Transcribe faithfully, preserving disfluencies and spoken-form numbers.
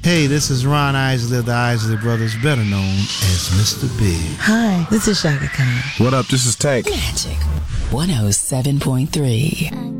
Hey, this is Ron Isley of the Isley Brothers, better known as Mister Big. Hi, this is Shaka Khan. What up? This is Tank. Magic one oh seven point three.